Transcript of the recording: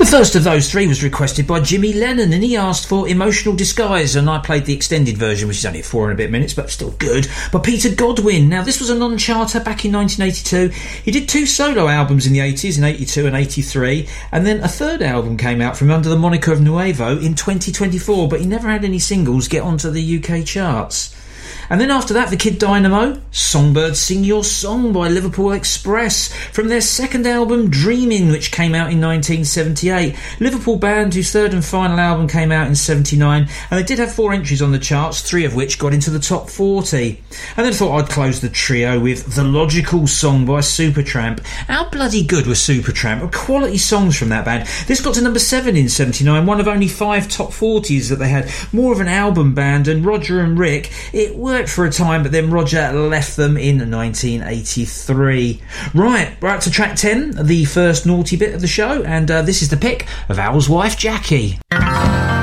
The first of those three was requested by Jimmy Lennon, and he asked for Emotional Disguise, and I played the extended version, which is only 4 and a bit minutes, but still good, by Peter Godwin. Now, this was a non-charter back in 1982. He did 2 solo albums in the 80s, in 82 and 83, and then a third album came out from under the moniker of Nuevo in 2024, but he never had any singles get onto the UK charts. And then after that, the Kid Dynamo, Songbirds Sing Your Song by Liverpool Express, from their second album, Dreamin', which came out in 1978. Liverpool band whose third and final album came out in 79, and they did have 4 entries on the charts, 3 of which got into the top 40. And then I thought I'd close the trio with The Logical Song by Supertramp. How bloody good was Supertramp? Quality songs from that band. This got to number 7 in 79, one of only 5 top 40s that they had. More of an album band, and Roger and Rick, it worked for a time, but then Roger left them in 1983. Right, we're up to track 10, the first naughty bit of the show, and this is the pick of Al's wife Jackie.